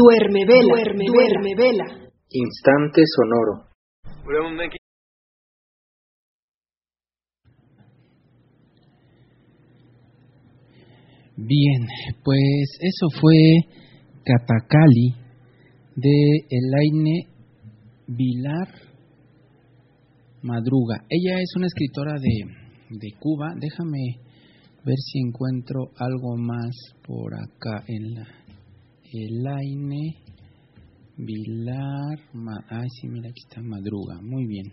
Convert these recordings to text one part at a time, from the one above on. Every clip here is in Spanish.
Duerme vela. Instante sonoro. Bien, pues eso fue Catacali de Elaine Vilar Madruga. Ella es una escritora de Cuba. Déjame ver si encuentro algo más por acá en la Elaine Vilar. Ay, sí, mira, aquí está Madruga. Muy bien.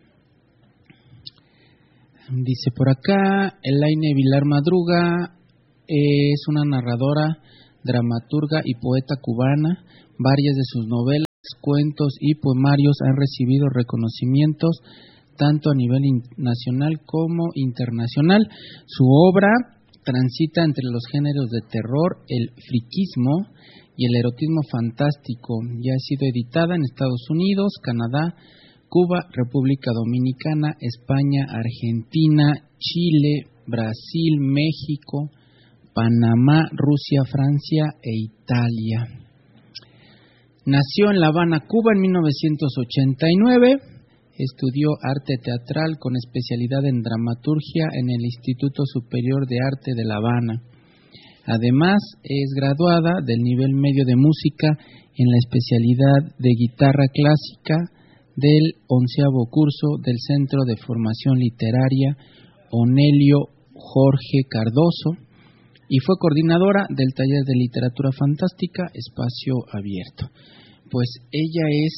Dice por acá, Elaine Vilar Madruga es una narradora, dramaturga y poeta cubana. Varias de sus novelas, cuentos y poemarios han recibido reconocimientos tanto a nivel nacional como internacional. Su obra transita entre los géneros de terror, el friquismo y el erotismo fantástico. Ya ha sido editada en Estados Unidos, Canadá, Cuba, República Dominicana, España, Argentina, Chile, Brasil, México, Panamá, Rusia, Francia e Italia. Nació en La Habana, Cuba, en 1989. Estudió arte teatral con especialidad en dramaturgia en el Instituto Superior de Arte de La Habana. Además, es graduada del nivel medio de música en la especialidad de guitarra clásica del 11º curso del Centro de Formación Literaria Onelio Jorge Cardoso y fue coordinadora del taller de literatura fantástica Espacio Abierto. Pues ella es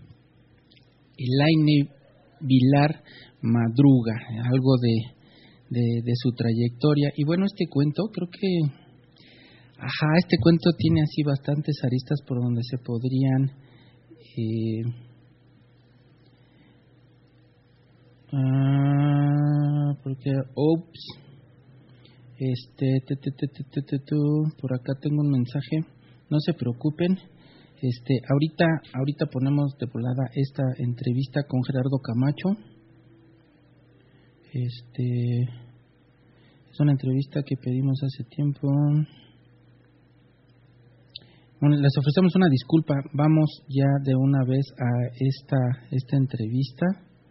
Elaine Vilar Madruga, algo de su trayectoria. Y bueno, este cuento, creo que este cuento tiene así bastantes aristas por donde se podrían porque por acá tengo un mensaje, no se preocupen. Ahorita ponemos de volada esta entrevista con Gerardo Camacho. Es una entrevista que pedimos hace tiempo. Bueno, les ofrecemos una disculpa. Vamos ya de una vez a esta entrevista.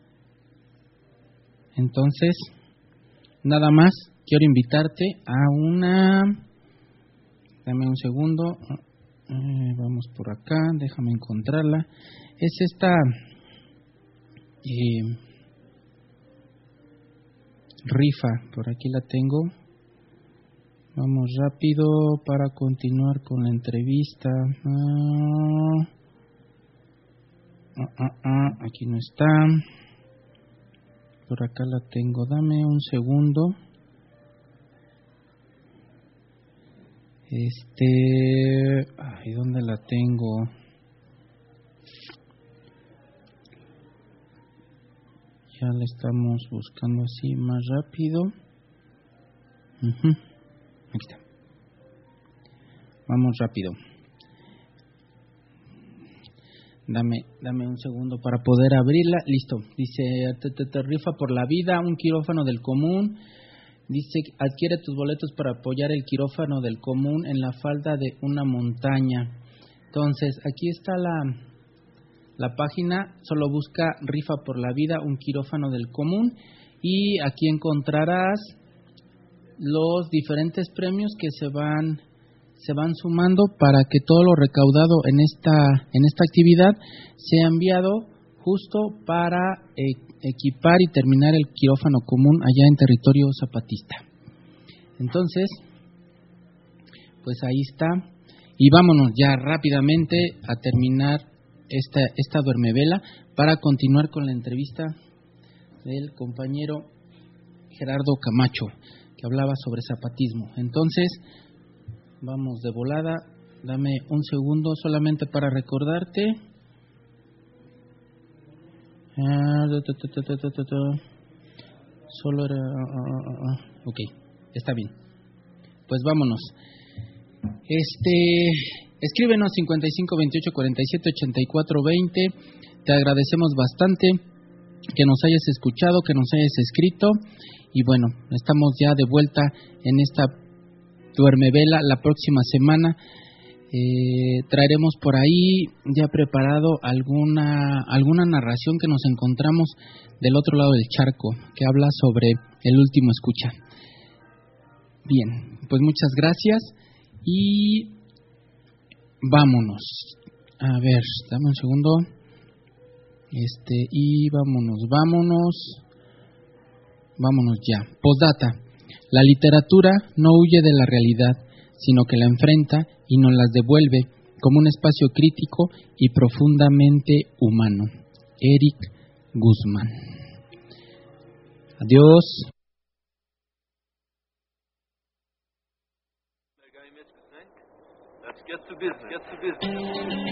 Entonces, nada más, quiero invitarte a una... Dame un segundo. Vamos por acá, déjame encontrarla. Es esta rifa, por aquí la tengo. Vamos rápido para continuar con la entrevista. Aquí no está. Por acá la tengo, dame un segundo. ¿Dónde la tengo? Ya la estamos buscando así más rápido. Aquí está. Vamos rápido. Dame un segundo para poder abrirla. Listo. Dice, te rifa por la vida, un quirófano del común. Dice, adquiere tus boletos para apoyar el quirófano del común en la falda de una montaña. Entonces, aquí está la página. Solo busca rifa por la vida, un quirófano del común. Y aquí encontrarás los diferentes premios que se van sumando para que todo lo recaudado en esta actividad sea enviado justo para equipar y terminar el quirófano común allá en territorio zapatista. Entonces, pues ahí está. Y vámonos ya rápidamente a terminar esta duermevela para continuar con la entrevista del compañero Gerardo Camacho, que hablaba sobre zapatismo. Entonces, vamos de volada. Dame un segundo solamente para recordarte. Solo era... Ok, está bien. Pues vámonos. Escríbenos 55 28 47 84 20. Te agradecemos bastante que nos hayas escuchado, que nos hayas escrito. Y bueno, estamos ya de vuelta en esta duermevela la próxima semana. Traeremos por ahí ya preparado alguna narración que nos encontramos del otro lado del charco, que habla sobre el último escucha. Bien, pues muchas gracias y vámonos. A ver, dame un segundo. Y vámonos ya. Postdata. La literatura no huye de la realidad, sino que la enfrenta y nos las devuelve como un espacio crítico y profundamente humano. Eric Guzmán. Adiós. Let's get to business.